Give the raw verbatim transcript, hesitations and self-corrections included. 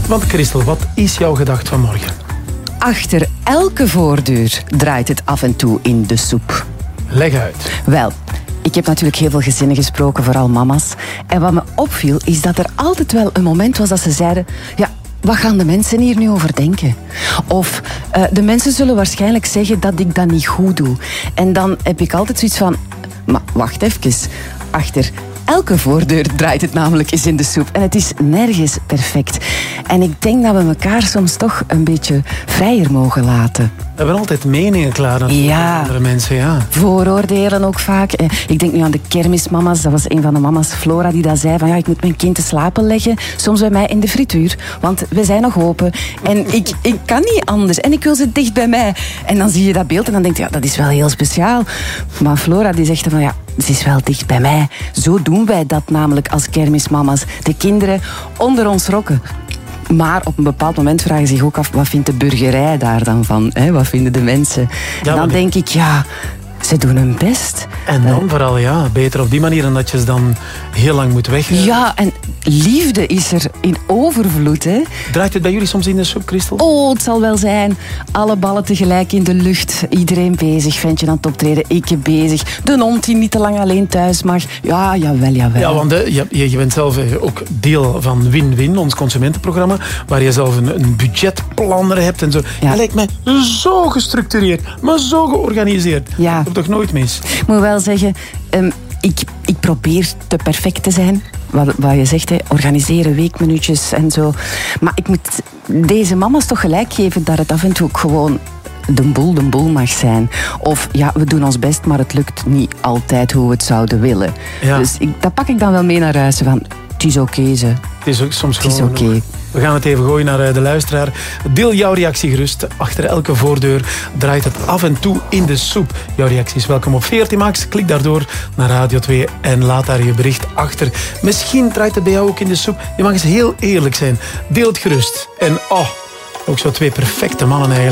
Want Christel, wat is jouw gedacht van morgen? Achter elke voordeur draait het af en toe in de soep. Leg uit. Wel, ik heb natuurlijk heel veel gezinnen gesproken, vooral mama's. En wat me opviel, is dat er altijd wel een moment was dat ze zeiden... Ja, wat gaan de mensen hier nu over denken? Of uh, de mensen zullen waarschijnlijk zeggen dat ik dat niet goed doe. En dan heb ik altijd zoiets van... Maar wacht even, achter... Elke voordeur draait het namelijk eens in de soep. En het is nergens perfect. En ik denk dat we elkaar soms toch een beetje vrijer mogen laten. We hebben altijd meningen klaar natuurlijk ja. van andere mensen. Ja. Vooroordelen ook vaak. Ik denk nu aan de kermismama's. Dat was een van de mama's, Flora, die dat zei van ja, ik moet mijn kind te slapen leggen. Soms bij mij in de frituur. Want we zijn nog open. En ik, ik kan niet anders. En ik wil ze dicht bij mij. En dan zie je dat beeld en dan denk je, ja, dat is wel heel speciaal. Maar Flora die zegt van ja, ze is wel dicht bij mij. Zo doen wij dat namelijk als kermismama's. De kinderen onder ons rokken. Maar op een bepaald moment vragen ze zich ook af... wat vindt de burgerij daar dan van? Hè? Wat vinden de mensen? Ja, en dan die... denk ik, ja... Ze doen hun best. En dan uh, vooral, ja, beter op die manier dan dat je ze dan heel lang moet weg. Ja, en liefde is er in overvloed, hè. Draait het bij jullie soms in de soep, Christel? Oh, het zal wel zijn. Alle ballen tegelijk in de lucht. Iedereen bezig, ventje aan het optreden. Ik bezig. De hond die niet te lang alleen thuis mag. Ja, jawel, jawel. Ja, want uh, je, je bent zelf ook deel van Win-Win, ons consumentenprogramma, waar je zelf een, een budgetplanner hebt en zo. Ja. Dat lijkt mij zo gestructureerd, maar zo georganiseerd. Ja. Toch nooit mis. Ik moet wel zeggen, um, ik, ik probeer te perfect te zijn. Wat, wat je zegt, hè, organiseren, weekminuutjes en zo. Maar ik moet deze mama's toch gelijk geven dat het af en toe ook gewoon de boel de boel mag zijn. Of ja, we doen ons best, maar het lukt niet altijd hoe we het zouden willen. Ja. Dus ik, dat pak ik dan wel mee naar huis. Van, het is oké, okay, ze. Het is ook soms het gewoon... is oké. Okay. We gaan het even gooien naar de luisteraar. Deel jouw reactie gerust. Achter elke voordeur draait het af en toe in de soep. Jouw reactie is welkom op veertien max. Klik daardoor naar Radio twee en laat daar je bericht achter. Misschien draait het bij jou ook in de soep. Je mag eens heel eerlijk zijn. Deel het gerust. En oh, ook zo twee perfecte mannen eigenlijk.